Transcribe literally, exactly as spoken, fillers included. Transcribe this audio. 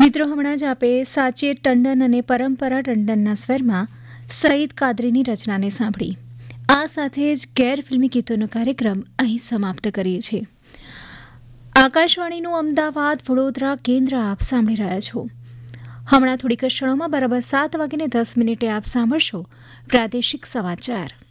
મિત્રો, હમણાં જ આપે સાચે ટંડન અને પરંપરા ટંડનના સ્વરમાં સઈદ કાદરીની રચનાને સાંભળી. આ સાથે જ ગેરફિલ્મી ગીતોનો કાર્યક્રમ અહીં સમાપ્ત કરીએ છીએ. આકાશવાણીનું અમદાવાદ વડોદરા કેન્દ્ર આપ સાંભળી રહ્યા છો. હમણાં થોડીક ક્ષણોમાં બરાબર સાત વાગીને દસ મિનિટે આપ સાંભળશો પ્રાદેશિક સમાચાર.